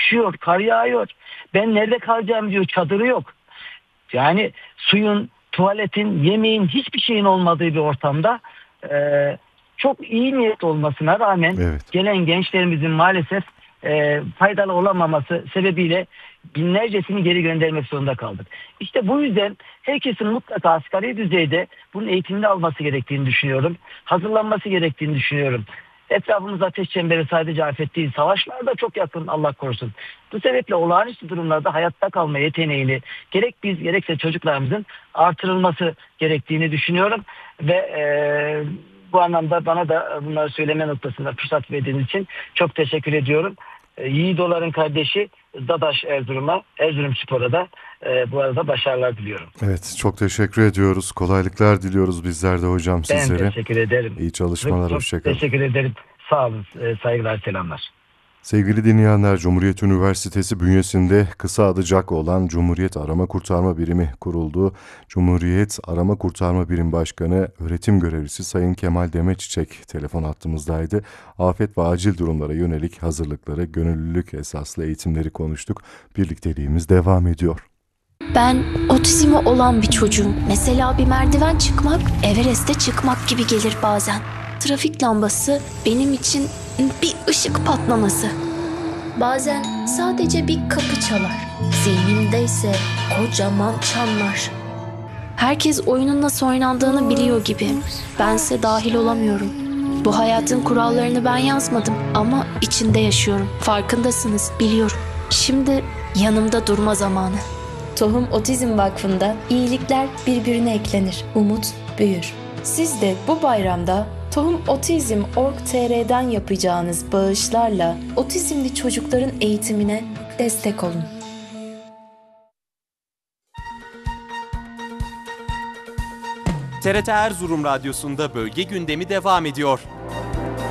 üşüyor, kar yağıyor. Ben nerede kalacağım diyor, çadırı yok. Yani suyun, tuvaletin, yemeğin, hiçbir şeyin olmadığı bir ortamda çok iyi niyet olmasına rağmen gelen gençlerimizin maalesef faydalı olamaması sebebiyle binlercesini geri göndermek zorunda kaldık. İşte bu yüzden herkesin mutlaka asgari düzeyde bunun eğitimini alması gerektiğini düşünüyorum. Hazırlanması gerektiğini düşünüyorum. Etrafımız ateş çemberi sadece afet değil, savaşlar da çok yakın, Allah korusun. Bu sebeple olağanüstü durumlarda hayatta kalma yeteneğini gerek biz gerekse çocuklarımızın artırılması gerektiğini düşünüyorum. Ve bu anlamda bana da bunları söyleme noktasında fırsat verdiğiniz için çok teşekkür ediyorum. Yiğidoların kardeşi Dadaş Erzurum'a, Erzurumspor'a da bu arada başarılar diliyorum. Evet, çok teşekkür ediyoruz. Kolaylıklar diliyoruz bizler de hocam sizlere. Ben teşekkür ederim. İyi çalışmalar, hoşçakalın. Teşekkür ederim. Sağ olun. Saygılar, selamlar. Sevgili dinleyenler, Cumhuriyet Üniversitesi bünyesinde kısa adı CAK olan Cumhuriyet Arama Kurtarma Birimi kuruldu. Cumhuriyet Arama Kurtarma Birim Başkanı Öğretim Görevlisi Sayın Kemal Demeçiçek telefon hattımızdaydı. Afet ve acil durumlara yönelik hazırlıkları, gönüllülük esaslı eğitimleri konuştuk. Birlikteliğimiz devam ediyor. Ben otizmi olan bir çocuğum. Mesela bir merdiven çıkmak, Everest'e çıkmak gibi gelir bazen. Trafik lambası benim için bir ışık patlaması. Bazen sadece bir kapı çalar. Zihnimde ise kocaman çanlar. Herkes oyunun nasıl oynandığını biliyor gibi. Bense dahil olamıyorum. Bu hayatın kurallarını ben yazmadım ama içinde yaşıyorum. Farkındasınız, biliyorum. Şimdi yanımda durma zamanı. Tohum Otizm Vakfı'nda iyilikler birbirine eklenir, umut büyür. Siz de bu bayramda tohumotizm.org.tr'den yapacağınız bağışlarla otizmli çocukların eğitimine destek olun. TRT Erzurum Radyosu'nda bölge gündemi devam ediyor.